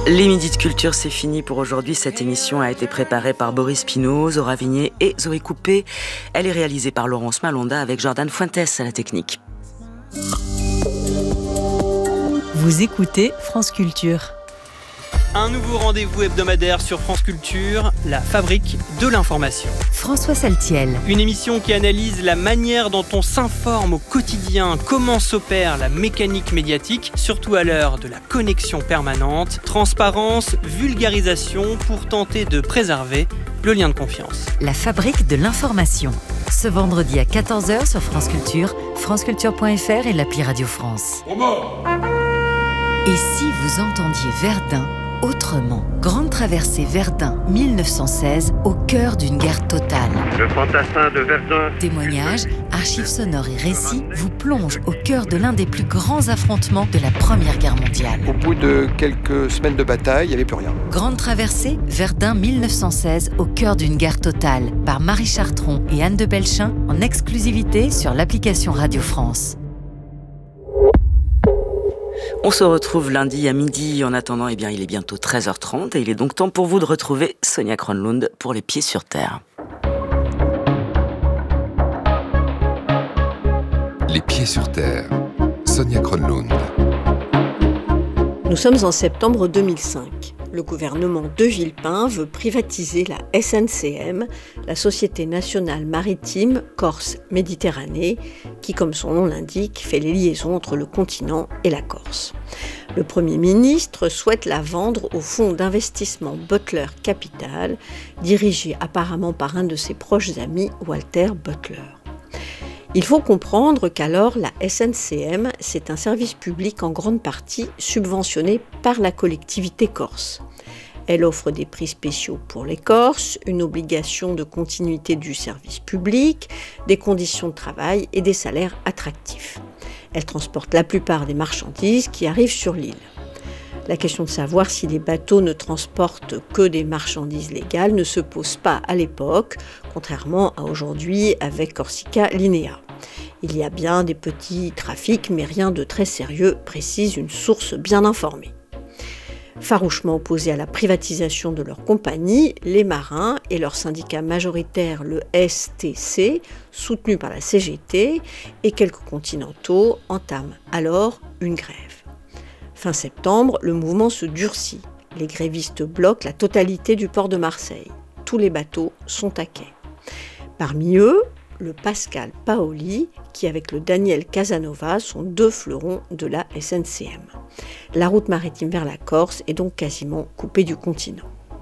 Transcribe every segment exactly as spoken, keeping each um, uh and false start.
Les Midis de Culture, c'est fini pour aujourd'hui. Cette émission a été préparée par Boris Pinault, Zora Vigné et Zoé Coupé. Elle est réalisée par Laurence Malonda avec Jordan Fuentes à la technique. Vous écoutez France Culture. Un nouveau rendez-vous hebdomadaire sur France Culture, la fabrique de l'information. François Saltiel. Une émission qui analyse la manière dont on s'informe au quotidien, comment s'opère la mécanique médiatique, surtout à l'heure de la connexion permanente, transparence, vulgarisation pour tenter de préserver le lien de confiance. La fabrique de l'information. Ce vendredi à quatorze heures sur France Culture, franceculture point f r et l'appli Radio France. Et si vous entendiez Verdun autrement? Grande traversée Verdun mille neuf cent seize, au cœur d'une guerre totale. Le fantassin de Verdun. Témoignages, archives sonores et récits vous plongent au cœur de l'un des plus grands affrontements de la Première Guerre mondiale. Au bout de quelques semaines de bataille, il n'y avait plus rien. Grande traversée Verdun mille neuf cent seize, au cœur d'une guerre totale, par Marie Chartron et Anne de Belchin, en exclusivité sur l'application Radio France. On se retrouve lundi à midi. En attendant, eh bien, il est bientôt treize heures trente et il est donc temps pour vous de retrouver Sonia Kronlund pour Les Pieds sur Terre. Les Pieds sur Terre, Sonia Kronlund. Nous sommes en septembre deux mille cinq. Le gouvernement de Villepin veut privatiser la S N C M, la Société nationale maritime Corse-Méditerranée, qui, comme son nom l'indique, fait les liaisons entre le continent et la Corse. Le Premier ministre souhaite la vendre au fonds d'investissement Butler Capital, dirigé apparemment par un de ses proches amis, Walter Butler. Il faut comprendre qu'alors la S N C M, c'est un service public en grande partie subventionné par la collectivité corse. Elle offre des prix spéciaux pour les Corses, une obligation de continuité du service public, des conditions de travail et des salaires attractifs. Elle transporte la plupart des marchandises qui arrivent sur l'île. La question de savoir si les bateaux ne transportent que des marchandises légales ne se pose pas à l'époque, contrairement à aujourd'hui avec Corsica Linea. Il y a bien des petits trafics, mais rien de très sérieux, précise une source bien informée. Farouchement opposés à la privatisation de leur compagnie, les marins et leur syndicat majoritaire, le S T C, soutenu par la C G T, et quelques continentaux entament alors une grève. Fin septembre, le mouvement se durcit. Les grévistes bloquent la totalité du port de Marseille. Tous les bateaux sont à quai. Parmi eux, le Pascal Paoli, qui avec le Daniel Casanova sont deux fleurons de la S N C M. La route maritime vers la Corse est donc quasiment coupée du continent.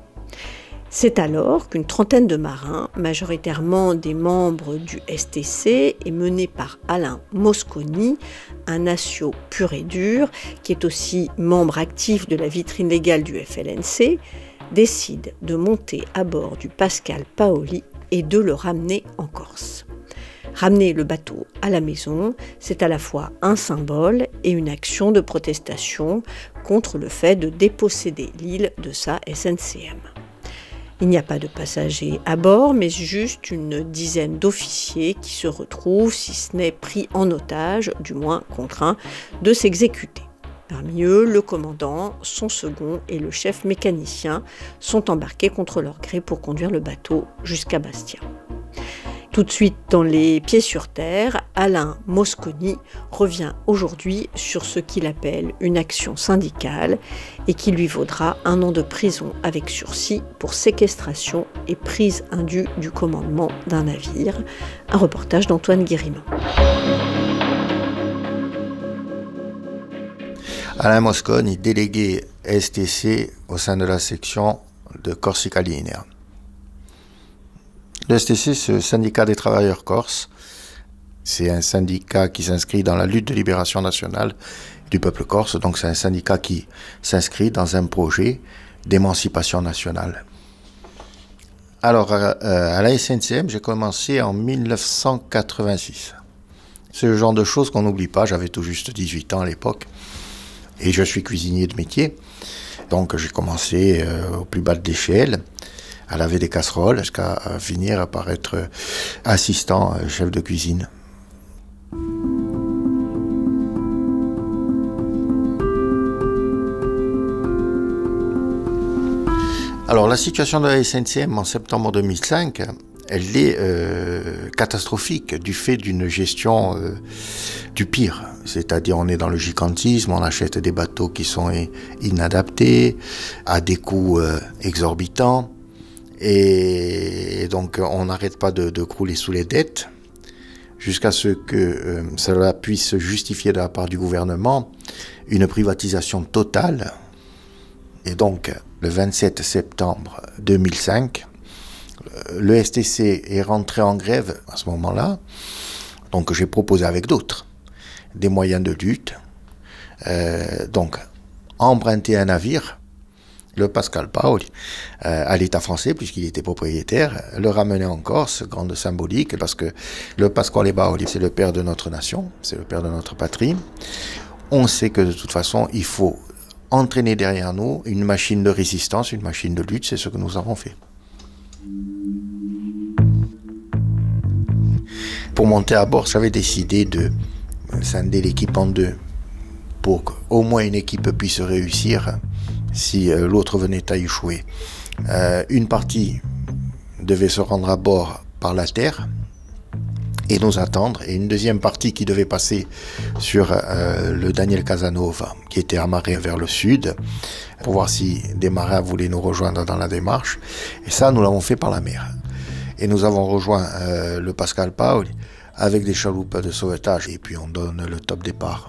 C'est alors qu'une trentaine de marins, majoritairement des membres du S T C, et menés par Alain Mosconi, un nation pur et dur, qui est aussi membre actif de la vitrine légale du F L N C, décident de monter à bord du Pascal Paoli et de le ramener en Corse. Ramener le bateau à la maison, c'est à la fois un symbole et une action de protestation contre le fait de déposséder l'île de sa S N C M. Il n'y a pas de passagers à bord, mais juste une dizaine d'officiers qui se retrouvent, si ce n'est pris en otage, du moins contraints de s'exécuter. Parmi eux, le commandant, son second et le chef mécanicien sont embarqués contre leur gré pour conduire le bateau jusqu'à Bastia. Tout de suite dans Les Pieds sur Terre, Alain Mosconi revient aujourd'hui sur ce qu'il appelle une action syndicale et qui lui vaudra un an de prison avec sursis pour séquestration et prise indue du commandement d'un navire. Un reportage d'Antoine Guérinon. Alain Mosconi, délégué S T C au sein de la section de Corsica Linea. Le S T C, c'est le syndicat des travailleurs corses. C'est un syndicat qui s'inscrit dans la lutte de libération nationale du peuple corse. Donc c'est un syndicat qui s'inscrit dans un projet d'émancipation nationale. Alors, euh, à la S N C M, j'ai commencé en dix-neuf cent quatre-vingt-six. C'est le genre de choses qu'on n'oublie pas. J'avais tout juste dix-huit ans à l'époque. Et je suis cuisinier de métier. Donc j'ai commencé euh, au plus bas de l'échelle, à laver des casseroles, jusqu'à finir par être assistant chef de cuisine. Alors la situation de la S N C M en septembre deux mille cinq, elle est euh, catastrophique du fait d'une gestion euh, du pire. C'est-à-dire on est dans le gigantisme, on achète des bateaux qui sont inadaptés, à des coûts euh, exorbitants, et donc on n'arrête pas de, de crouler sous les dettes, jusqu'à ce que euh, cela puisse justifier de la part du gouvernement une privatisation totale. Et donc le vingt-sept septembre deux mille cinq, le S T C est rentré en grève à ce moment-là, donc j'ai proposé avec d'autres des moyens de lutte, euh, donc emprunter un navire, le Pascal Paoli, euh, à l'État français, puisqu'il était propriétaire, le ramener en Corse, grande symbolique, parce que le Pasquale Paoli, c'est le père de notre nation, c'est le père de notre patrie. On sait que de toute façon, il faut entraîner derrière nous une machine de résistance, une machine de lutte, c'est ce que nous avons fait. Pour monter à bord, j'avais décidé de scinder l'équipe en deux, pour qu'au moins une équipe puisse réussir si euh, l'autre venait à échouer. Euh, une partie devait se rendre à bord par la terre et nous attendre, et une deuxième partie qui devait passer sur euh, le Daniel Casanova, qui était amarré vers le sud, pour voir si des marins voulaient nous rejoindre dans la démarche. Et ça, nous l'avons fait par la mer. Et nous avons rejoint euh, le Pascal Paoli avec des chaloupes de sauvetage, et puis on donne le top départ.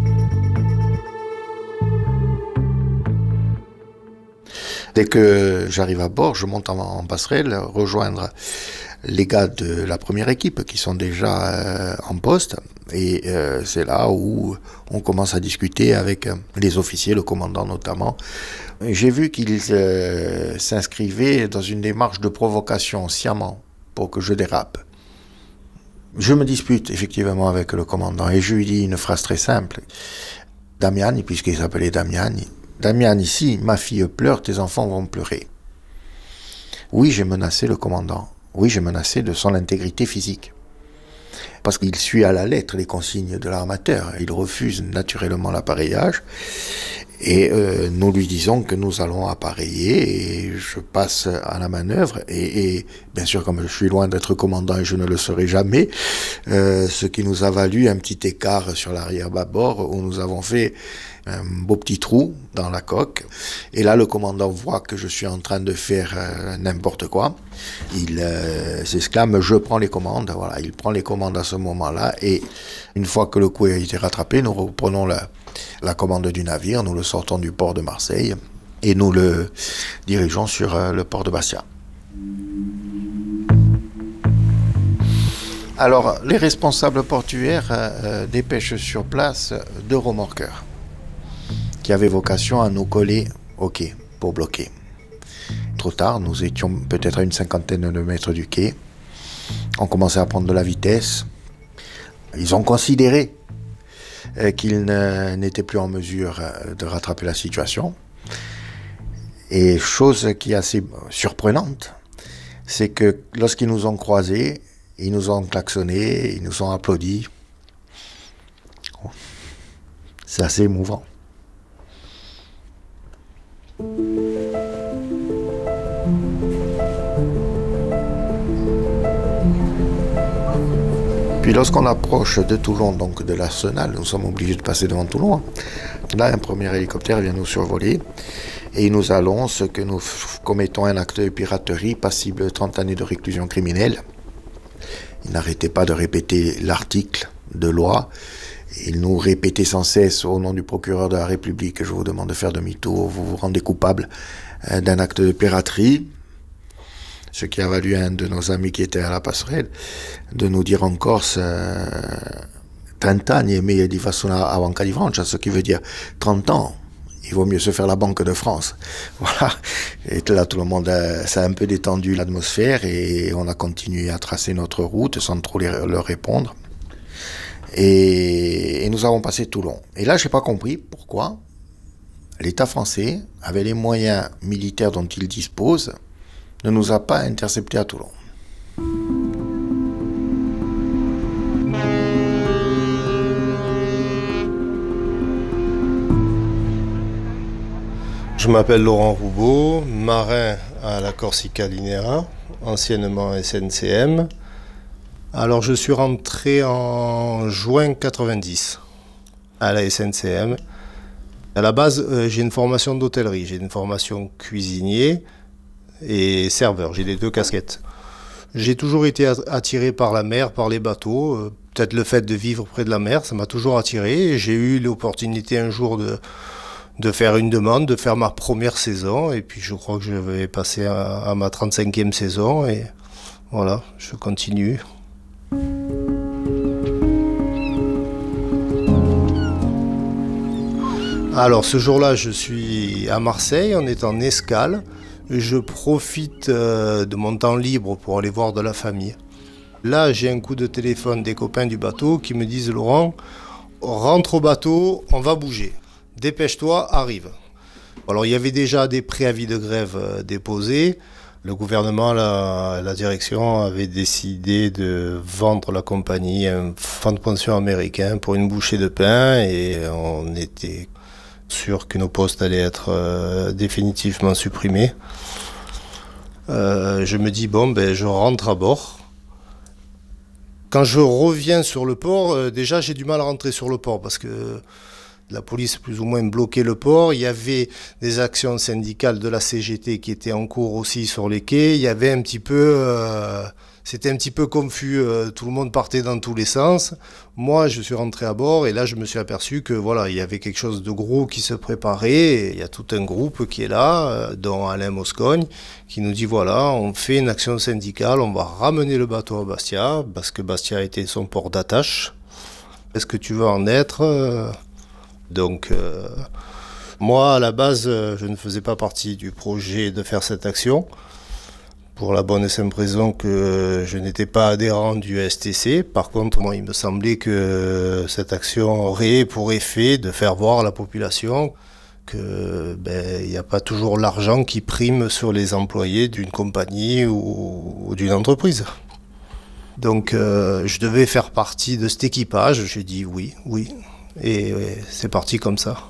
Dès que j'arrive à bord, je monte en, en passerelle, rejoindre les gars de la première équipe qui sont déjà euh, en poste, et euh, c'est là où on commence à discuter avec les officiers, le commandant notamment. J'ai vu qu'ils euh, s'inscrivaient dans une démarche de provocation sciemment pour que je dérape. Je me dispute effectivement avec le commandant et je lui dis une phrase très simple. Damiani, puisqu'il s'appelait Damiani, Damiani, si ma fille pleure, tes enfants vont pleurer. Oui, j'ai menacé le commandant. Oui, j'ai menacé de son intégrité physique. Parce qu'il suit à la lettre les consignes de l'armateur. Il refuse naturellement l'appareillage. Et euh, nous lui disons que nous allons appareiller, et je passe à la manœuvre. Et, et bien sûr, comme je suis loin d'être commandant et je ne le serai jamais, euh, ce qui nous a valu un petit écart sur l'arrière-bâbord où nous avons fait un beau petit trou dans la coque. Et là, le commandant voit que je suis en train de faire euh, n'importe quoi. Il euh, s'exclame « Je prends les commandes ». Voilà, il prend les commandes à ce moment-là. Et une fois que le coup a été rattrapé, nous reprenons la, la commande du navire, nous le sortons du port de Marseille et nous le dirigeons sur euh, le port de Bastia. Alors, les responsables portuaires euh, dépêchent sur place deux remorqueurs qui avaient vocation à nous coller au quai pour bloquer. Trop tard, nous étions peut-être à une cinquantaine de mètres du quai. On commençait à prendre de la vitesse. Ils ont considéré euh, qu'ils ne, n'étaient plus en mesure euh, de rattraper la situation. Et chose qui est assez surprenante, c'est que lorsqu'ils nous ont croisés, ils nous ont klaxonné, ils nous ont applaudi. C'est assez émouvant. Puis lorsqu'on approche de Toulon, donc de l'Arsenal, nous sommes obligés de passer devant Toulon. Là, un premier hélicoptère vient nous survoler et il nous annonce que nous commettons un acte de piraterie passible de trente années de réclusion criminelle. Il n'arrêtait pas de répéter l'article de loi. Il nous répétait sans cesse au nom du procureur de la République: je vous demande de faire demi-tour, vous vous rendez coupable d'un acte de piraterie. Ce qui a valu à un de nos amis qui était à la passerelle de nous dire en Corse euh, trente anni mais di façon a banca di Francia, ce qui veut dire trente ans. Il vaut mieux se faire la Banque de France. Voilà. Et là, tout le monde, a, ça a un peu détendu l'atmosphère et on a continué à tracer notre route sans trop les, leur répondre. Et, et nous avons passé Toulon. Et là, je n'ai pas compris pourquoi l'État français, avec les moyens militaires dont il dispose, ne nous a pas interceptés à Toulon. Je m'appelle Laurent Roubaud, marin à la Corsica Linea, anciennement S N C M. Alors je suis rentré en juin quatre-vingt-dix à la S N C M. À la base, euh, j'ai une formation d'hôtellerie, j'ai une formation cuisinier et serveur, j'ai les deux casquettes. J'ai toujours été attiré par la mer, par les bateaux. Euh, peut-être le fait de vivre près de la mer, ça m'a toujours attiré. Et j'ai eu l'opportunité un jour de, de faire une demande, de faire ma première saison. Et puis je crois que je vais passer à, à ma trente-cinquième saison. Et voilà, je continue. Alors ce jour-là, je suis à Marseille, on est en escale. Je profite euh, de mon temps libre pour aller voir de la famille. Là, j'ai un coup de téléphone des copains du bateau qui me disent « Laurent, rentre au bateau, on va bouger. Dépêche-toi, arrive. » Alors il y avait déjà des préavis de grève euh, déposés. Le gouvernement, la, la direction avait décidé de vendre la compagnie à un fonds de pension américain pour une bouchée de pain et on était sûr que nos postes allaient être euh, définitivement supprimés. Euh, je me dis, bon, ben, je rentre à bord. Quand je reviens sur le port, euh, déjà j'ai du mal à rentrer sur le port parce que la police plus ou moins bloquait le port. Il y avait des actions syndicales de la C G T qui étaient en cours aussi sur les quais. Il y avait un petit peu... Euh, C'était un petit peu confus, euh, tout le monde partait dans tous les sens. Moi, je suis rentré à bord et là, je me suis aperçu que voilà, il y avait quelque chose de gros qui se préparait. Et il y a tout un groupe qui est là, euh, dont Alain Moscogne, qui nous dit voilà, on fait une action syndicale, on va ramener le bateau à Bastia, parce que Bastia était son port d'attache. Est-ce que tu veux en être ? Donc, euh, moi, à la base, je ne faisais pas partie du projet de faire cette action. Pour la bonne et simple raison que je n'étais pas adhérent du S T C. Par contre, moi, il me semblait que cette action aurait pour effet de faire voir à la population que ben, il n'y a pas toujours l'argent qui prime sur les employés d'une compagnie ou, ou d'une entreprise. Donc, euh, je devais faire partie de cet équipage. J'ai dit oui, oui. Et, et c'est parti comme ça.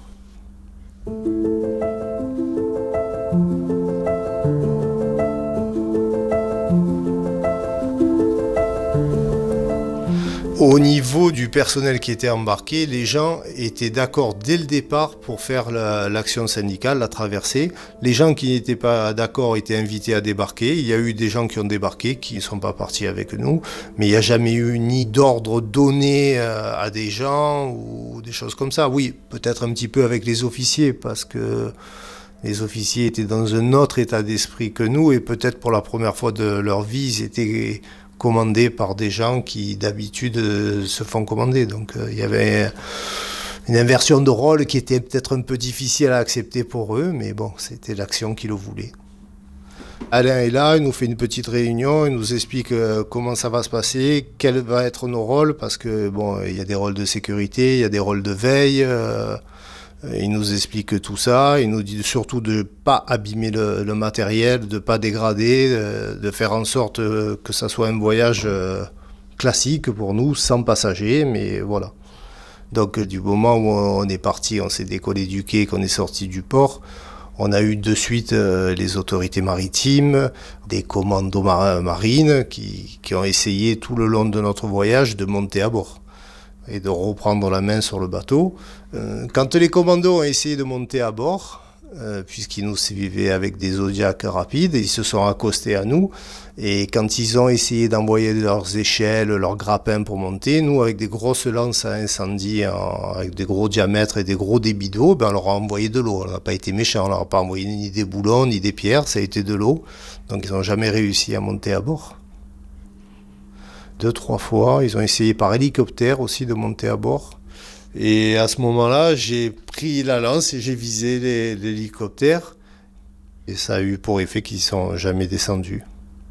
Au niveau du personnel qui était embarqué, les gens étaient d'accord dès le départ pour faire la, l'action syndicale, la traversée. Les gens qui n'étaient pas d'accord étaient invités à débarquer. Il y a eu des gens qui ont débarqué, qui ne sont pas partis avec nous. Mais il n'y a jamais eu ni d'ordre donné à des gens ou des choses comme ça. Oui, peut-être un petit peu avec les officiers, parce que les officiers étaient dans un autre état d'esprit que nous. Et peut-être pour la première fois de leur vie, ils étaient commandés par des gens qui d'habitude euh, se font commander. Donc il euh, y avait une inversion de rôle qui était peut-être un peu difficile à accepter pour eux, mais bon, c'était l'action qui le voulait. Alain est là, il nous fait une petite réunion, il nous explique euh, comment ça va se passer, quels vont être nos rôles, parce que bon, il y a des rôles de sécurité, il y a des rôles de veille. Euh, Il nous explique tout ça, il nous dit surtout de ne pas abîmer le, le matériel, de ne pas dégrader, de, de faire en sorte que ça soit un voyage classique pour nous, sans passagers, mais voilà. Donc du moment où on est parti, on s'est décollé du quai, qu'on est sorti du port, on a eu de suite les autorités maritimes, des commandos mar- marines qui, qui ont essayé tout le long de notre voyage de monter à bord et de reprendre la main sur le bateau. Euh, quand les commandos ont essayé de monter à bord, euh, puisqu'ils nous suivaient avec des Zodiacs rapides, ils se sont accostés à nous, et quand ils ont essayé d'envoyer leurs échelles, leurs grappins pour monter, nous, avec des grosses lances à incendie, en, avec des gros diamètres et des gros débits d'eau, ben, on leur a envoyé de l'eau. On n'a pas été méchants, on leur a pas envoyé ni des boulons, ni des pierres, ça a été de l'eau. Donc ils n'ont jamais réussi à monter à bord. Deux, trois fois. Ils ont essayé par hélicoptère aussi de monter à bord. Et à ce moment-là, j'ai pris la lance et j'ai visé les, l'hélicoptère. Et ça a eu pour effet qu'ils ne sont jamais descendus.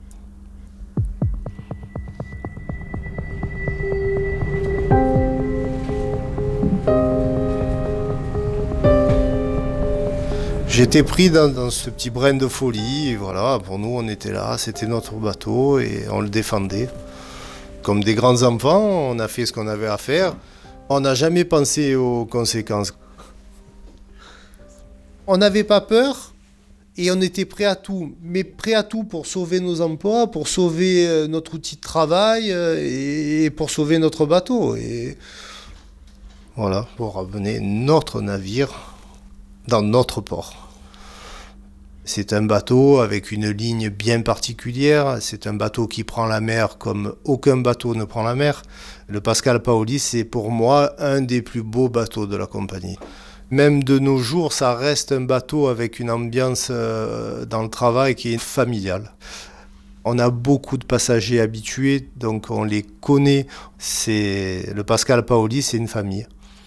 J'étais pris dans, dans ce petit brin de folie. Et voilà, pour nous, on était là, c'était notre bateau et on le défendait. Comme des grands enfants, on a fait ce qu'on avait à faire. On n'a jamais pensé aux conséquences. On n'avait pas peur et on était prêt à tout, mais prêt à tout pour sauver nos emplois, pour sauver notre outil de travail et pour sauver notre bateau. Et voilà, pour ramener notre navire dans notre port. C'est un bateau avec une ligne bien particulière, c'est un bateau qui prend la mer comme aucun bateau ne prend la mer. Le Pascal Paoli, c'est pour moi un des plus beaux bateaux de la compagnie. Même de nos jours, ça reste un bateau avec une ambiance dans le travail qui est familiale. On a beaucoup de passagers habitués, donc on les connaît. C'est... Le Pascal Paoli, c'est une famille.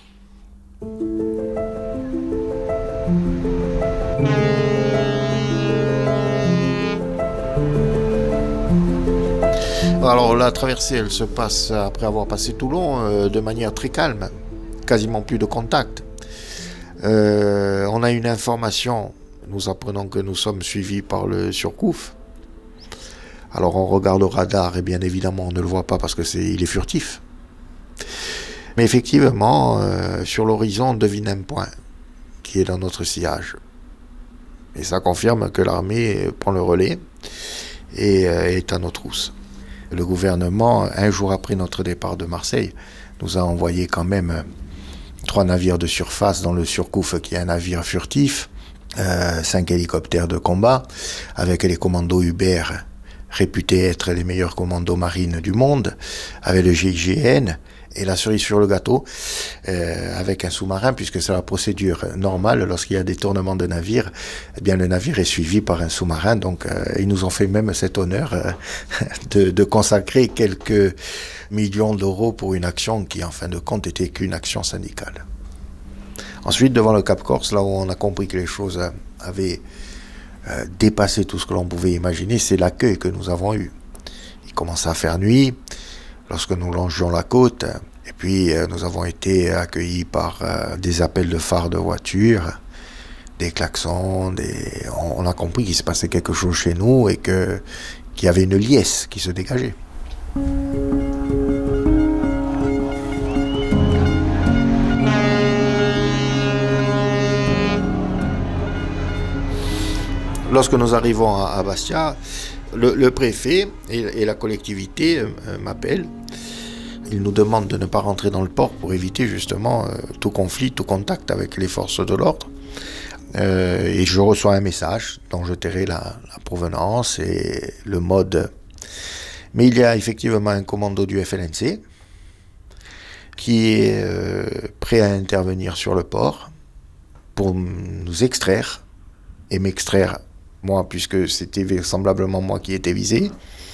Alors la traversée, elle se passe après avoir passé Toulon euh, de manière très calme, quasiment plus de contact. Euh, on a une information, nous apprenons que nous sommes suivis par le Surcouf. Alors on regarde le radar et bien évidemment on ne le voit pas parce que c'est, il est furtif. Mais effectivement, euh, sur l'horizon on devine un point qui est dans notre sillage. Et ça confirme que l'armée prend le relais et euh, est à nos trousses. Le gouvernement, un jour après notre départ de Marseille, nous a envoyé quand même trois navires de surface dans le Surcouf, qui est un navire furtif, euh, cinq hélicoptères de combat, avec les commandos Hubert, réputés être les meilleurs commandos marines du monde, avec le G I G N, et la cerise sur le gâteau, euh, avec un sous-marin, puisque c'est la procédure normale, lorsqu'il y a des tournements de navires, eh bien le navire est suivi par un sous-marin, donc euh, ils nous ont fait même cet honneur euh, de, de consacrer quelques millions d'euros pour une action qui, en fin de compte, était qu'une action syndicale. Ensuite, devant le Cap Corse, là où on a compris que les choses avaient euh, dépassé tout ce que l'on pouvait imaginer, c'est l'accueil que nous avons eu. Il commençait à faire nuit, lorsque nous longions la côte, et puis euh, nous avons été accueillis par euh, des appels de phares de voitures, des klaxons, des... On, on a compris qu'il se passait quelque chose chez nous et que, qu'il y avait une liesse qui se dégageait. Lorsque nous arrivons à, à Bastia, le, le préfet et, et la collectivité euh, m'appellent. Ils nous demandent de ne pas rentrer dans le port pour éviter justement euh, tout conflit, tout contact avec les forces de l'ordre. Euh, et je reçois un message dont je tairai la, la provenance et le mode. Mais il y a effectivement un commando du F L N C qui est euh, prêt à intervenir sur le port pour nous extraire et m'extraire moi, puisque c'était vraisemblablement moi qui étais visé.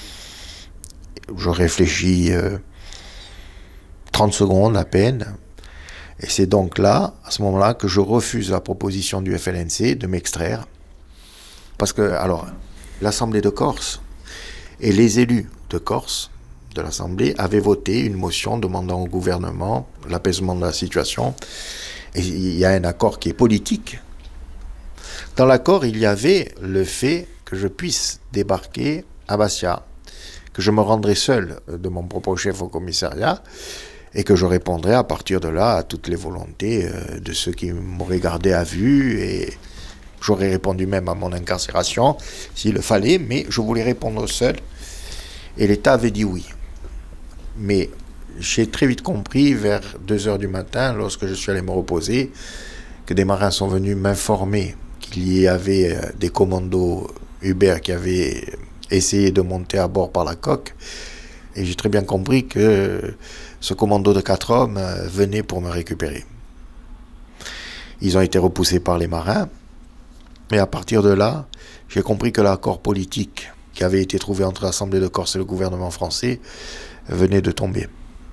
Je réfléchis euh, trente secondes à peine. Et c'est donc là, à ce moment-là, que je refuse la proposition du F L N C de m'extraire. Parce que, alors, l'Assemblée de Corse et les élus de Corse, de l'Assemblée, avaient voté une motion demandant au gouvernement l'apaisement de la situation. Et il y a un accord qui est politique. Dans l'accord, il y avait le fait que je puisse débarquer à Bastia, que je me rendrai seul de mon propre chef au commissariat et que je répondrai à partir de là à toutes les volontés de ceux qui m'auraient gardé à vue, et j'aurais répondu même à mon incarcération s'il le fallait, mais je voulais répondre seul et l'État avait dit oui. Mais j'ai très vite compris vers deux heures du matin, lorsque je suis allé me reposer, que des marins sont venus m'informer qu'il y avait des commandos Hubert qui avaient essayé de monter à bord par la coque. Et j'ai très bien compris que ce commando de quatre hommes venait pour me récupérer. Ils ont été repoussés par les marins. Et à partir de là, j'ai compris que l'accord politique qui avait été trouvé entre l'Assemblée de Corse et le gouvernement français venait de tomber.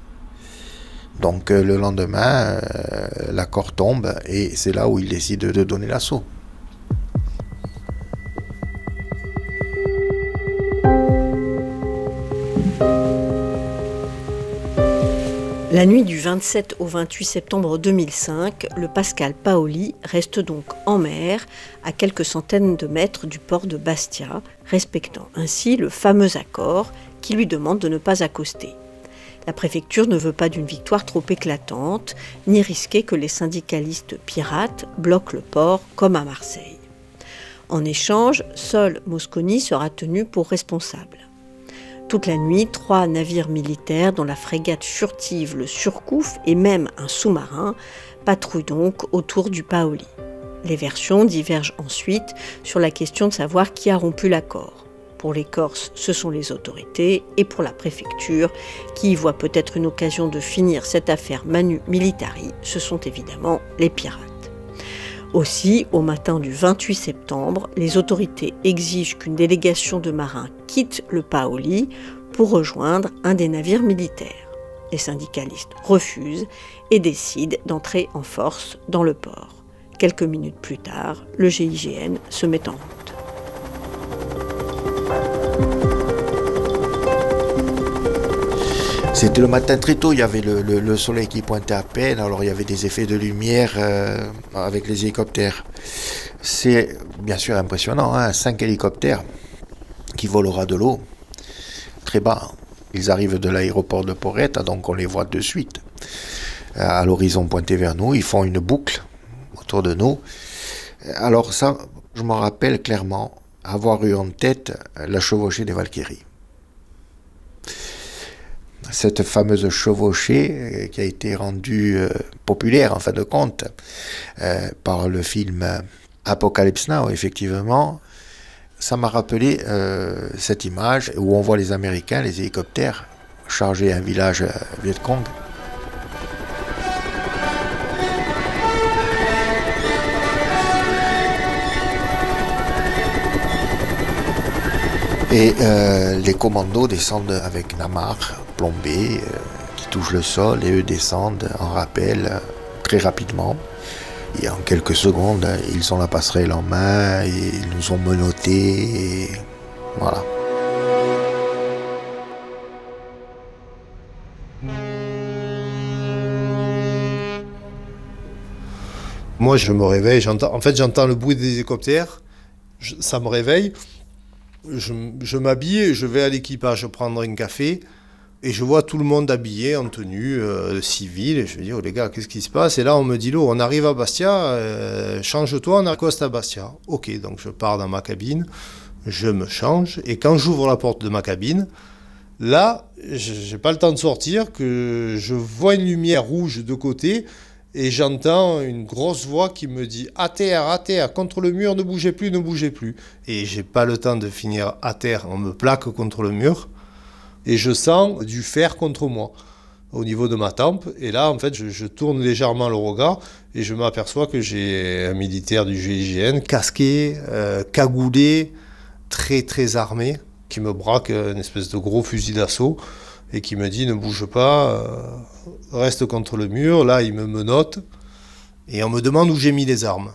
Donc le lendemain, euh, l'accord tombe et c'est là où ils décident de donner l'assaut. La nuit du vingt-sept au vingt-huit septembre deux mille cinq, le Pascal Paoli reste donc en mer, à quelques centaines de mètres du port de Bastia, respectant ainsi le fameux accord qui lui demande de ne pas accoster. La préfecture ne veut pas d'une victoire trop éclatante, ni risquer que les syndicalistes pirates bloquent le port comme à Marseille. En échange, seul Mosconi sera tenu pour responsable. Toute la nuit, trois navires militaires, dont la frégate furtive le Surcouf et même un sous-marin, patrouillent donc autour du Paoli. Les versions divergent ensuite sur la question de savoir qui a rompu l'accord. Pour les Corses, ce sont les autorités, et pour la préfecture, qui y voit peut-être une occasion de finir cette affaire Manu Militari, ce sont évidemment les pirates. Aussi, au matin du vingt-huit septembre, les autorités exigent qu'une délégation de marins quitte le Paoli pour rejoindre un des navires militaires. Les syndicalistes refusent et décident d'entrer en force dans le port. Quelques minutes plus tard, le G I G N se met en route. C'était le matin très tôt, il y avait le, le, le soleil qui pointait à peine, alors il y avait des effets de lumière euh, avec les hélicoptères. C'est bien sûr impressionnant, hein, cinq hélicoptères qui volent au ras de l'eau, très bas. Ils arrivent de l'aéroport de Porretta, donc on les voit de suite. À l'horizon pointé vers nous, ils font une boucle autour de nous. Alors ça, je me rappelle clairement avoir eu en tête la chevauchée des Valkyries. Cette fameuse chevauchée qui a été rendue euh, populaire en fin de compte euh, par le film Apocalypse Now, effectivement, ça m'a rappelé euh, cette image où on voit les Américains, les hélicoptères, charger un village euh, Viet Cong. Et euh, les commandos descendent avec Namar, plombé, euh, qui touche le sol, et eux descendent en rappel euh, très rapidement. Et en quelques secondes, ils ont la passerelle en main, et ils nous ont menottés, et voilà. Moi, je me réveille, j'entends, en fait, j'entends le bruit des hélicoptères, je, ça me réveille. Je, je m'habille, je vais à l'équipage prendre un café et je vois tout le monde habillé en tenue euh, civile. Et je me dis, oh les gars, qu'est-ce qui se passe? Et là, on me dit, oh, on arrive à Bastia, euh, change-toi, on accoste à Bastia. Ok, donc je pars dans ma cabine, je me change et quand j'ouvre la porte de ma cabine, là, j'ai pas le temps de sortir, que je vois une lumière rouge de côté. Et j'entends une grosse voix qui me dit « À terre, à terre, contre le mur, ne bougez plus, ne bougez plus ». Et j'ai pas le temps de finir à terre, on me plaque contre le mur. Et je sens du fer contre moi, au niveau de ma tempe. Et là, en fait, je, je tourne légèrement le regard et je m'aperçois que j'ai un militaire du G I G N, casqué, euh, cagoulé, très très armé, qui me braque une espèce de gros fusil d'assaut. Et qui me dit « Ne bouge pas, euh, reste contre le mur ». Là, il me menotte et on me demande où j'ai mis les armes.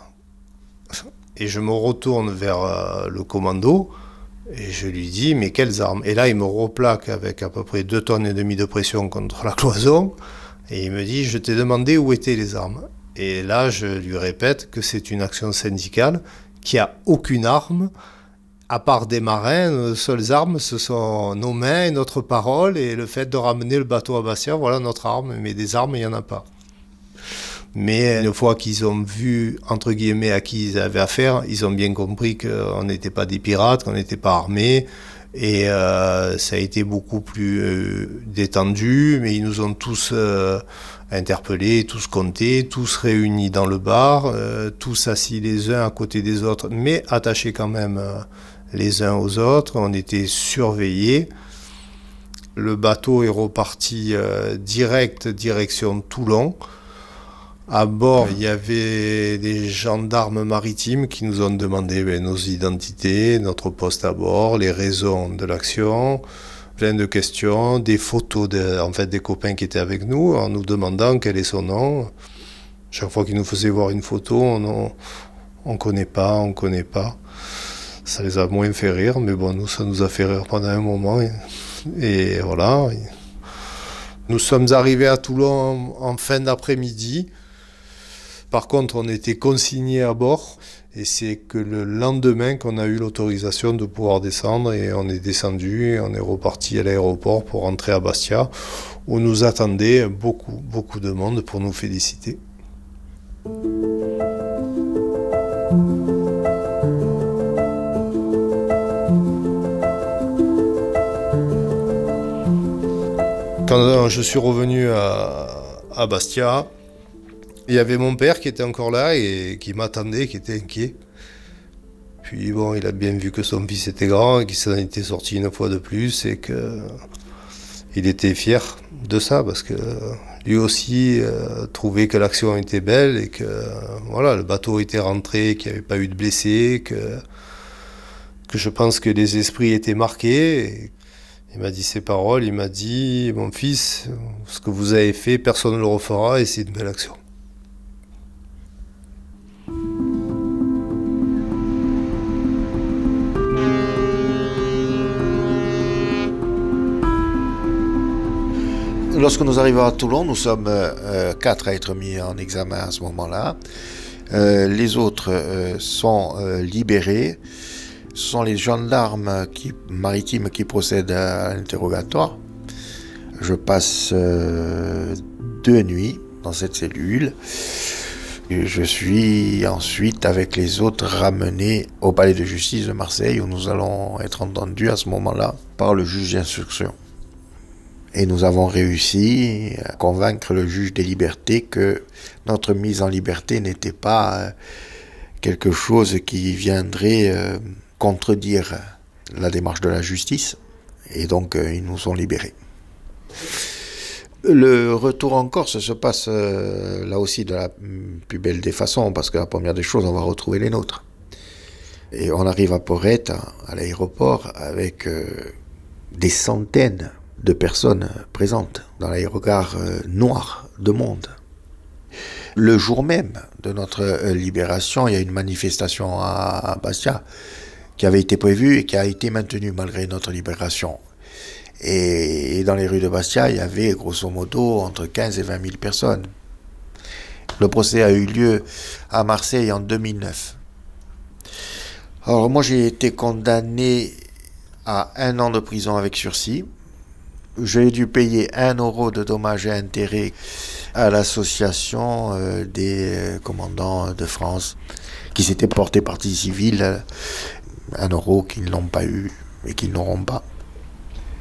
Et je me retourne vers euh, le commando et je lui dis « Mais quelles armes ?» Et là, il me replaque avec à peu près deux tonnes et demie de pression contre la cloison. Et il me dit « Je t'ai demandé où étaient les armes ». Et là, je lui répète que c'est une action syndicale, qu'il n'y a aucune arme. À part des marins, nos seules armes, ce sont nos mains et notre parole et le fait de ramener le bateau à Bastia, voilà notre arme, mais des armes, il n'y en a pas. Mais une fois qu'ils ont vu, entre guillemets, à qui ils avaient affaire, ils ont bien compris qu'on n'était pas des pirates, qu'on n'était pas armés, et euh, ça a été beaucoup plus euh, détendu, mais ils nous ont tous euh, interpellés, tous comptés, tous réunis dans le bar, euh, tous assis les uns à côté des autres, mais attachés quand même euh, les uns aux autres, on était surveillés. Le bateau est reparti euh, direct direction Toulon. À bord, il y avait des gendarmes maritimes qui nous ont demandé ben, nos identités, notre poste à bord, les raisons de l'action, plein de questions, des photos de, en fait, des copains qui étaient avec nous en nous demandant quel est son nom. Chaque fois qu'ils nous faisaient voir une photo, on ne connaît pas, on ne connaît pas. Ça les a moins fait rire, mais bon, nous, ça nous a fait rire pendant un moment. Et, et voilà. Nous sommes arrivés à Toulon en, en fin d'après-midi. Par contre, on était consignés à bord. Et c'est que le lendemain qu'on a eu l'autorisation de pouvoir descendre. Et on est descendu et on est reparti à l'aéroport pour rentrer à Bastia, où nous attendait beaucoup, beaucoup de monde pour nous féliciter. Quand je suis revenu à, à Bastia, il y avait mon père qui était encore là et qui m'attendait, qui était inquiet. Puis bon, il a bien vu que son fils était grand et qu'il s'en était sorti une fois de plus et qu'il était fier de ça parce que lui aussi euh, trouvait que l'action était belle et que voilà, le bateau était rentré, qu'il n'y avait pas eu de blessés, que, que je pense que les esprits étaient marqués. Et il m'a dit ces paroles, il m'a dit « Mon fils, ce que vous avez fait, personne ne le refera et c'est une belle action ». Lorsque nous arrivons à Toulon, nous sommes euh, quatre à être mis en examen à ce moment-là. Euh, les autres euh, sont euh, libérés. Ce sont les gendarmes qui, maritimes qui procèdent à l'interrogatoire. Je passe euh, deux nuits dans cette cellule. Et je suis ensuite, avec les autres, ramené au palais de justice de Marseille, où nous allons être entendus à ce moment-là par le juge d'instruction. Et nous avons réussi à convaincre le juge des libertés que notre mise en liberté n'était pas quelque chose qui viendrait euh, contredire la démarche de la justice. Et donc, euh, ils nous ont libérés. Le retour en Corse se passe euh, là aussi de la plus belle des façons, parce que la première des choses, on va retrouver les nôtres. Et on arrive à Porrette, à l'aéroport, avec euh, des centaines de personnes présentes dans l'aérogare euh, noir de monde. Le jour même de notre euh, libération, il y a une manifestation à, à Bastia qui avait été prévue et qui a été maintenue malgré notre libération. Et, et dans les rues de Bastia, il y avait grosso modo entre quinze et vingt mille personnes. Le procès a eu lieu à Marseille en deux mille neuf. Alors moi j'ai été condamné à un an de prison avec sursis. J'ai dû payer un euro de dommages et intérêts à l'association euh, des commandants de France qui s'étaient portés partie civile, un euro qu'ils n'ont pas eu et qu'ils n'auront pas.